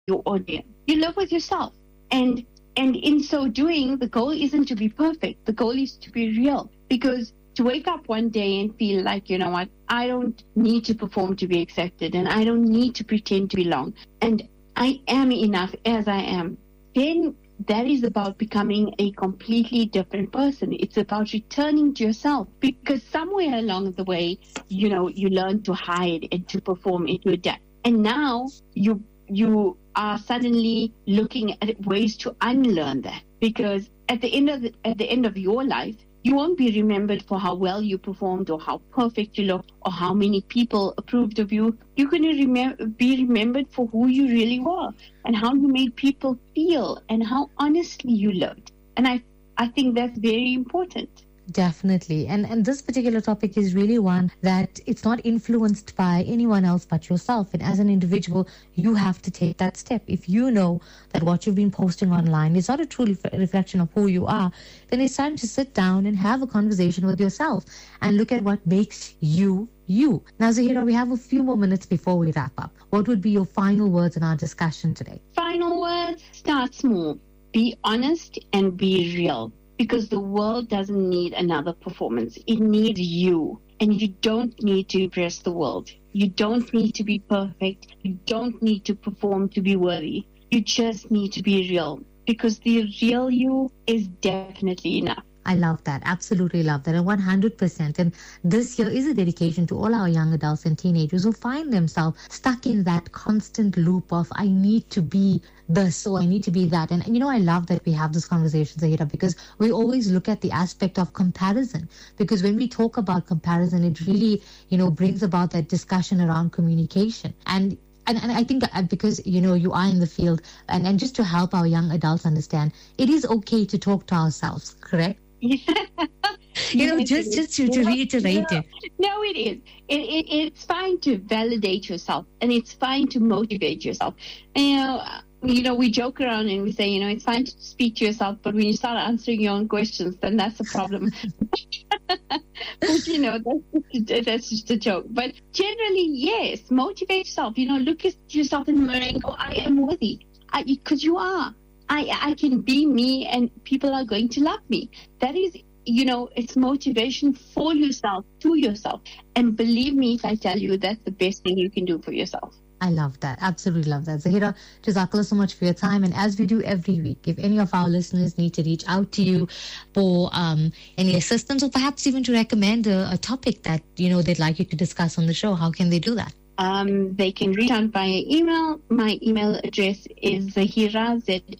your audience. You live with yourself. And in so doing, the goal isn't to be perfect. The goal is to be real. Because to wake up one day and feel like, you know what, I don't need to perform to be accepted, and I don't need to pretend to belong, and I am enough as I am, then that is about becoming a completely different person. It's about returning to yourself, because somewhere along the way, you know, you learn to hide and to perform and to adapt. And now you are suddenly looking at ways to unlearn that, because at the end of your life, you won't be remembered for how well you performed or how perfect you looked or how many people approved of you. You're going to be remembered for who you really were and how you made people feel and how honestly you lived. And I think that's very important. Definitely. And this particular topic is really one that it's not influenced by anyone else but yourself. And as an individual, you have to take that step. If you know that what you've been posting online is not a true reflection of who you are, then it's time to sit down and have a conversation with yourself and look at what makes you you. Now, Zahira, we have a few more minutes before we wrap up. What would be your final words in our discussion today? Final words: start small. Be honest and be real. Because the world doesn't need another performance. It needs you. And you don't need to impress the world. You don't need to be perfect. You don't need to perform to be worthy. You just need to be real. Because the real you is definitely enough. I love that. Absolutely love that. And 100%. And this year is a dedication to all our young adults and teenagers who find themselves stuck in that constant loop of, I need to be this or I need to be that. And you know, I love that we have this conversation, Zahira, because we always look at the aspect of comparison. Because when we talk about comparison, it really, you know, brings about that discussion around communication. And I think because, you know, you are in the field and just to help our young adults understand, it is okay to talk to ourselves, correct? You know, just to reiterate it. No, it is. It's fine to validate yourself and it's fine to motivate yourself. And, you know, we joke around and we say, you know, it's fine to speak to yourself, but when you start answering your own questions, then that's a problem. But, you know, that's just a joke. But generally, yes, motivate yourself. You know, look at yourself in the mirror and go, I am worthy. Because you are. I can be me and people are going to love me. That is, you know, it's motivation for yourself, to yourself. And believe me if I tell you, that's the best thing you can do for yourself. I love that. Absolutely love that. Zahira, Jazakallah so much for your time. And as we do every week, if any of our listeners need to reach out to you for any assistance or perhaps even to recommend a topic that, you know, they'd like you to discuss on the show, how can they do that? They can reach out via email. My email address is Zahira,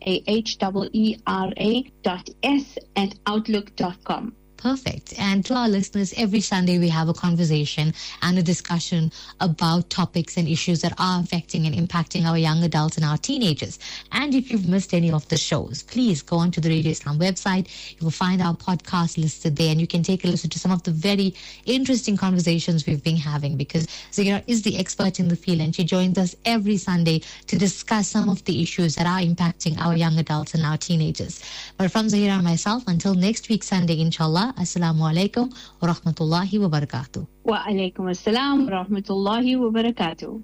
zahira.s@outlook.com. Perfect. And to our listeners, every Sunday we have a conversation and a discussion about topics and issues that are affecting and impacting our young adults and our teenagers. And if you've missed any of the shows, please go onto the Radio Islam website. You will find our podcast listed there and you can take a listen to some of the very interesting conversations we've been having, because Zahira is the expert in the field and she joins us every Sunday to discuss some of the issues that are impacting our young adults and our teenagers. But from Zahira and myself, until next week Sunday, inshallah, Assalamu alaikum wa rahmatullahi wa barakatuh. Wa alaikum assalam wa rahmatullahi wa barakatuh.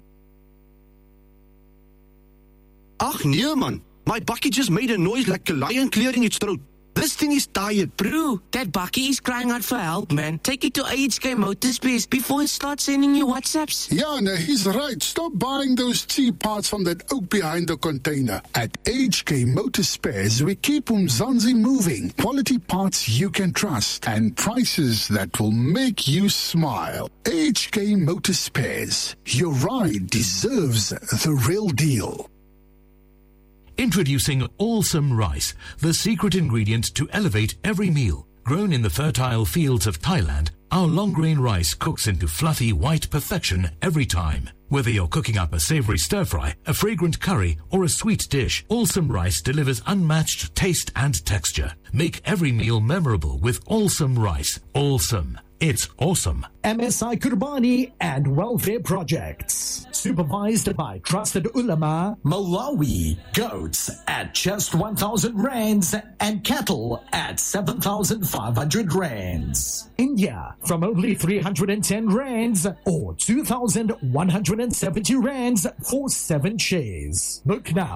Ach nee man, my bakkie just made a noise like a lion clearing its throat. This thing is tired. Bro, that bakkie is crying out for help, man. Take it to HK Motorspares before it starts sending you WhatsApps. Yeah, no, he's right. Stop buying those cheap parts from that oak behind the container. At HK Motorspares, we keep Umzansi moving. Quality parts you can trust and prices that will make you smile. HK Motorspares. Your ride deserves the real deal. Introducing Allsome Rice, the secret ingredient to elevate every meal. Grown in the fertile fields of Thailand, our long-grain rice cooks into fluffy white perfection every time. Whether you're cooking up a savory stir-fry, a fragrant curry, or a sweet dish, Allsome Rice delivers unmatched taste and texture. Make every meal memorable with Allsome Rice. Allsome. It's awesome. MSI Kurbani and Welfare Projects. Supervised by Trusted Ulama. Malawi. Goats at just 1,000 rands and cattle at 7,500 rands. India from only 310 rands or 2,170 rands for 7 shares. Book now